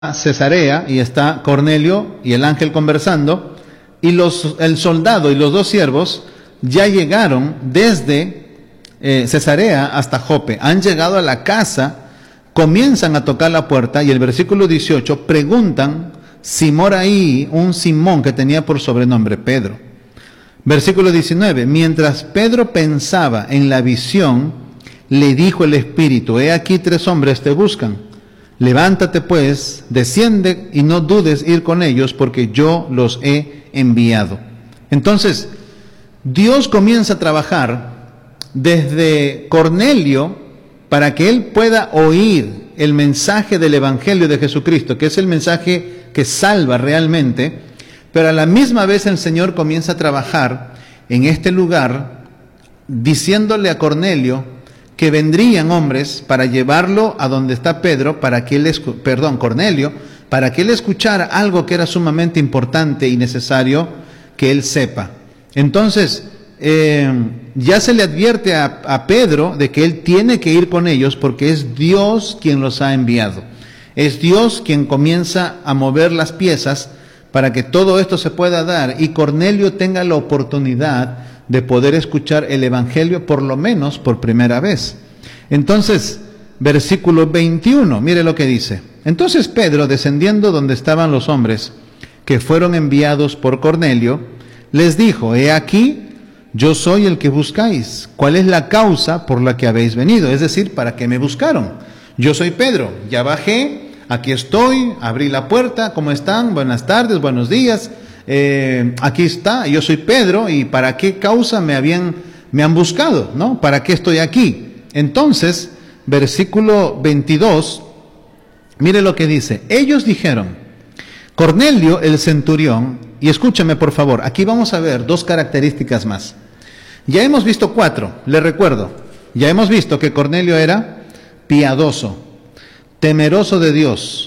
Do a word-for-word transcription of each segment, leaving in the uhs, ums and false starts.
Cesarea y está Cornelio y el ángel conversando, y los, el soldado y los dos siervos ya llegaron desde eh, Cesarea hasta Jope, han llegado a la casa, comienzan a tocar la puerta y el versículo dieciocho preguntan si mora ahí un Simón que tenía por sobrenombre Pedro. Versículo diecinueve, mientras Pedro pensaba en la visión, le dijo el Espíritu, he aquí tres hombres te buscan. Levántate pues, desciende y no dudes ir con ellos porque yo los he enviado. Entonces, Dios comienza a trabajar desde Cornelio para que él pueda oír el mensaje del Evangelio de Jesucristo, que es el mensaje que salva realmente, pero a la misma vez el Señor comienza a trabajar en este lugar diciéndole a Cornelio que vendrían hombres para llevarlo a donde está Pedro, para que él, escu- perdón, Cornelio, para que él escuchara algo que era sumamente importante y necesario que él sepa. Entonces, eh, ya se le advierte a, a Pedro de que él tiene que ir con ellos porque es Dios quien los ha enviado. Es Dios quien comienza a mover las piezas para que todo esto se pueda dar y Cornelio tenga la oportunidad de poder escuchar el Evangelio por lo menos por primera vez. Entonces, versículo veintiuno, mire lo que dice. Entonces Pedro, descendiendo donde estaban los hombres que fueron enviados por Cornelio, les dijo, he aquí, yo soy el que buscáis. ¿Cuál es la causa por la que habéis venido? Es decir, ¿para qué me buscaron? Yo soy Pedro, ya bajé, aquí estoy, abrí la puerta, ¿cómo están? Buenas tardes, buenos días. Eh, aquí está, yo soy Pedro y ¿para qué causa me habían me han buscado? ¿No? ¿Para qué estoy aquí? Entonces, versículo veintidós, mire lo que dice. Ellos dijeron, Cornelio el centurión, y escúchame por favor, aquí vamos a ver dos características más. Ya hemos visto cuatro, le recuerdo, ya hemos visto que Cornelio era piadoso, temeroso de Dios,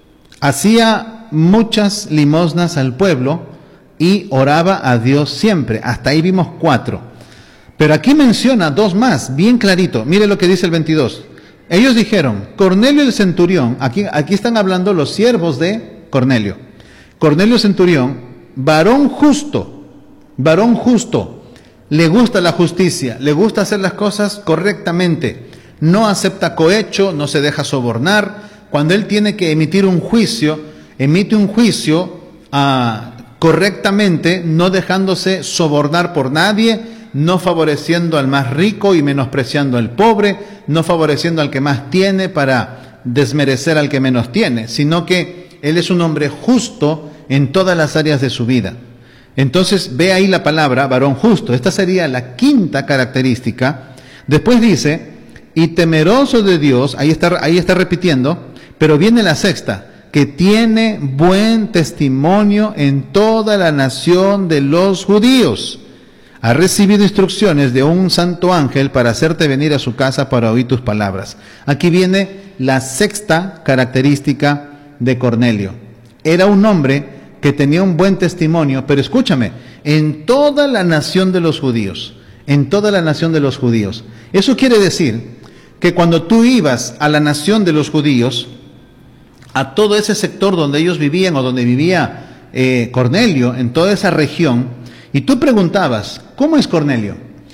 hacía muchas limosnas al pueblo y oraba a Dios siempre. Hasta ahí vimos cuatro. Pero aquí menciona dos más, bien clarito. Mire lo que dice el veintidós. Ellos dijeron, Cornelio el centurión, aquí, aquí están hablando los siervos de Cornelio. Cornelio centurión, varón justo, varón justo, le gusta la justicia, le gusta hacer las cosas correctamente, no acepta cohecho, no se deja sobornar. Cuando él tiene que emitir un juicio, emite un juicio uh, correctamente, no dejándose sobornar por nadie, no favoreciendo al más rico y menospreciando al pobre, no favoreciendo al que más tiene para desmerecer al que menos tiene, sino que él es un hombre justo en todas las áreas de su vida. Entonces ve ahí la palabra varón justo, esta sería la quinta característica. Después dice, y temeroso de Dios, ahí está, ahí está repitiendo, pero viene la sexta, que tiene buen testimonio en toda la nación de los judíos. Ha recibido instrucciones de un santo ángel para hacerte venir a su casa para oír tus palabras. Aquí viene la sexta característica de Cornelio. Era un hombre que tenía un buen testimonio, pero escúchame, en toda la nación de los judíos, en toda la nación de los judíos. Eso quiere decir que cuando tú ibas a la nación de los judíos, a todo ese sector donde ellos vivían o donde vivía eh, Cornelio, en toda esa región, y tú preguntabas, ¿cómo es Cornelio?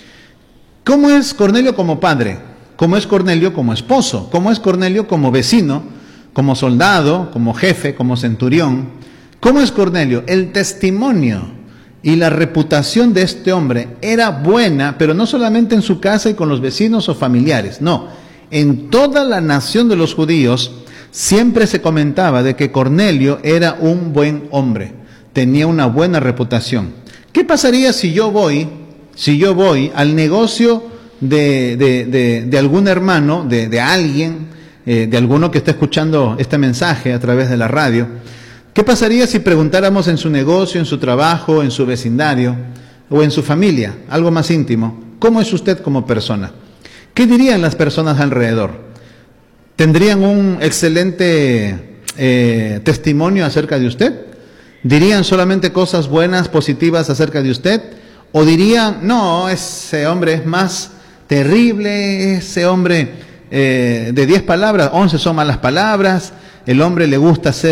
¿Cómo es Cornelio como padre? ¿Cómo es Cornelio como esposo? ¿Cómo es Cornelio como vecino, como soldado, como jefe, como centurión? ¿Cómo es Cornelio? El testimonio y la reputación de este hombre era buena, pero no solamente en su casa y con los vecinos o familiares, no, en toda la nación de los judíos. Siempre se comentaba de que Cornelio era un buen hombre, tenía una buena reputación. ¿Qué pasaría si yo voy, si yo voy al negocio de, de, de, de algún hermano, de, de alguien, eh, de alguno que está escuchando este mensaje a través de la radio? ¿Qué pasaría si preguntáramos en su negocio, en su trabajo, en su vecindario o en su familia, algo más íntimo, cómo es usted como persona? ¿Qué dirían las personas alrededor? ¿Tendrían un excelente eh, testimonio acerca de usted? ¿Dirían solamente cosas buenas, positivas acerca de usted? ¿O dirían, no, ese hombre es más terrible, ese hombre eh, de diez palabras, once son malas palabras, el hombre le gusta ser